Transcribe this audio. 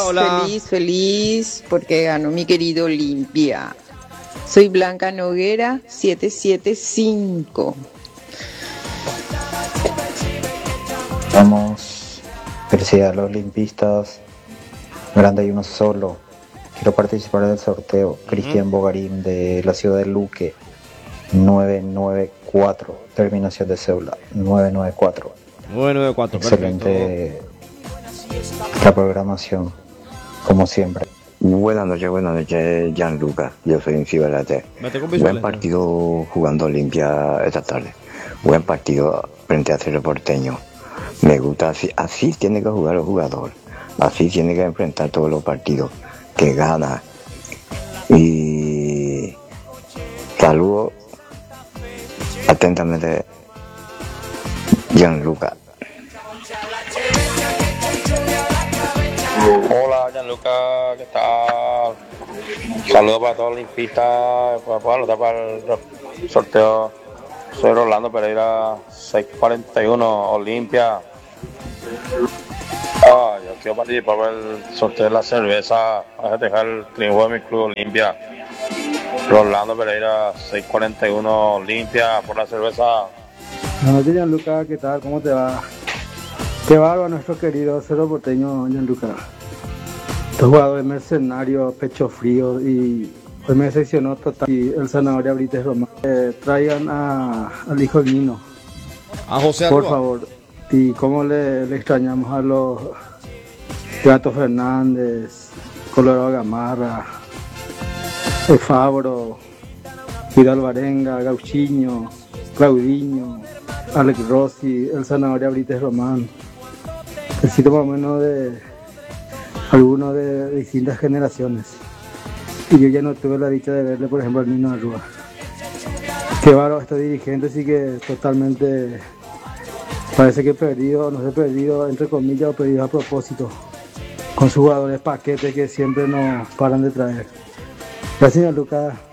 Hola. Feliz porque ganó mi querido Olimpia. Soy Blanca Noguera, 775. Vamos, felicidades a los olimpistas. Grande hay uno solo. Quiero participar del sorteo. Cristian Bogarín de la ciudad de Luque. 994. Terminación de cédula. 994. 994, Excelente la programación, como siempre. Buenas noches, Gianluca. Yo soy un ciberate. Buen partido jugando Olimpia esta tarde. Buen partido frente a Cerro Porteño. Me gusta, así tiene que jugar el jugador. Así tiene que enfrentar todos los partidos. Que gana. Y saludo atentamente, Gianluca. Hola Gianluca, ¿qué tal? Saludos para todos los olimpistas, para el sorteo. Soy Rolando Pereira, 641, Olimpia. Yo quiero participar por el sorteo de la cerveza, para dejar el triunfo de mi club Olimpia. Rolando Pereira, 641, Olimpia, por la cerveza. Buenas noches, Gianluca, ¿qué tal? ¿Cómo te va? Qué bárbaro nuestro querido Cerro Porteño, Gianluca. Estos jugadores mercenarios, pecho frío, y hoy me decepcionó total. Y el Zanahoria Brites Román. Traigan al hijo del Nino. A José por Alba. favor. Y cómo le extrañamos a los Gato Fernández, Colorado Gamarra, El Fabro, Vidal Varenga, Gauchiño, Claudinho, Alex Rossi, el Zanahoria Brites Román. Necesito más o menos de algunos de distintas generaciones. Y yo ya no tuve la dicha de verle, por ejemplo, al Nino Arrua. Qué bárbaro estos dirigentes, sí que totalmente parece que perdido, no sé, perdido entre comillas o perdido a propósito, con sus jugadores paquetes que siempre nos paran de traer. Gracias, Lucas.